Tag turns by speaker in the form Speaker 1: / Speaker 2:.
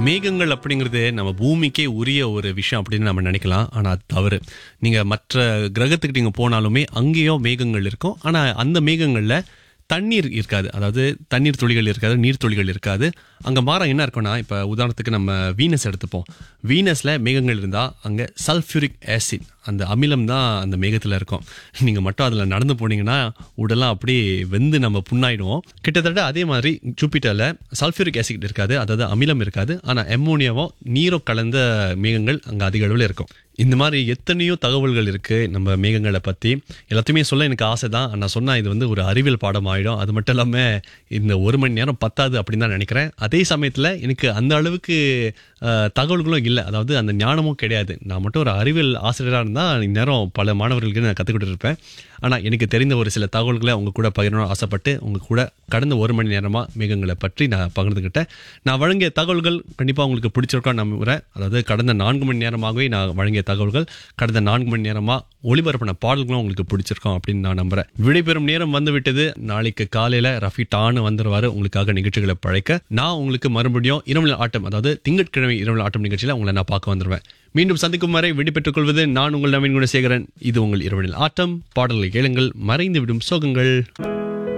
Speaker 1: மேகங்கள் அப்படிங்கிறது நம்ம பூமிக்கே உரிய ஒரு விஷயம் அப்படின்னு நம்ம நினைக்கலாம். ஆனா அது தவறு. நீங்க மற்ற கிரகத்துக்கு நீங்க போனாலுமே அங்கேயும் மேகங்கள் இருக்கும். ஆனா அந்த மேகங்கள்ல தண்ணீர் இருக்காது. அதாவது தண்ணீர் துளிகள் இருக்காது, நீர் துளிகள் இருக்காது. அங்க மாறா என்ன இருக்கும்னா, இப்ப உதாரணத்துக்கு நம்ம வீனஸ் எடுத்துப்போம். வீனஸ்ல மேகங்கள் இருந்தா அங்க சல்ஃபியூரிக் ஆசிட், அந்த அமிலம் தான் அந்த மேகத்துல இருக்கும். நீங்க மட்டும் அதுல நடந்து போனீங்கன்னா உடலாம் அப்படியே வெந்து நம்ம புண்ணாயிடுவோம். கிட்டத்தட்ட அதே மாதிரி ஜூபிட்டர்ல சல்ஃபியூரிக் ஆசிட் இருக்காது, அதாவது அமிலம் இருக்காது. ஆனா அம்மோனியாவும் நீரும் கலந்த மேகங்கள் அங்க அதிக அளவில் இருக்கும். இந்த மாதிரி எத்தனையோ தகவல்கள் இருக்கு நம்ம மேகங்களை பத்தி. எல்லாத்தையுமே சொல்ல எனக்கு ஆசை தான். நான் சொன்னா இது வந்து ஒரு அறிவியல் பாடம் ஆயிடும். அது மட்டும் இல்லாம இந்த 1 மணி நேரம் பத்தாது அப்படின்னு தான் நினைக்கிறேன். அதே சமயத்துல எனக்கு அந்த அளவுக்கு தகவல்களும் இல்லை, அதாவது அந்த ஞானமும் கிடையாது. நான் மட்டும் ஒரு அறிவியல் ஆசிரியராக இருந்தால் இந்நேரம் பல மாணவர்களுக்கு நான் கற்றுக்கிட்டு இருப்பேன். ஆனால் எனக்கு தெரிந்த ஒரு சில தகவல்களை உங்க கூட பகிரணும்னு ஆசைப்பட்டு உங்க கூட கடந்த 1 மணி நேரமாக மேகங்களை பற்றி நான் பகிர்ந்துக்கிட்டேன். நான் வழங்கிய தகவல்கள் கண்டிப்பாக உங்களுக்கு பிடிச்சிருக்கான்னு நம்புகிறேன். அதாவது கடந்த 4 மணி நேரமாகவே நான் வழங்கிய தகவல்கள், கடந்த 4 மணி நேரமாக ஒளிபரப்பின பாடல்களும் உங்களுக்கு பிடிச்சிருக்கோம் அப்படின்னு நான் நம்புறேன். விடைபெறும் நேரம் வந்து விட்டது. நாளைக்கு காலையில ரஃபி டான்னு வந்துருவாரு உங்களுக்காக நிகழ்ச்சிகளை பழைக்க. நான் உங்களுக்கு மறுபடியும் இரவு ஆட்டம், அதாவது திங்கட்கிழமை இரவு ஆட்டம் நிகழ்ச்சியில உங்களை நான் பார்க்க வந்துருவேன். மீண்டும் சந்திக்கும் வரை விடைபெற்றுக் கொள்வது நான் உங்கள் நவீன் குணசேகரன். இது உங்கள் இரவு ஆட்டம். பாடல்களை கேளுங்கள், மறைந்து விடும் சோகங்கள்.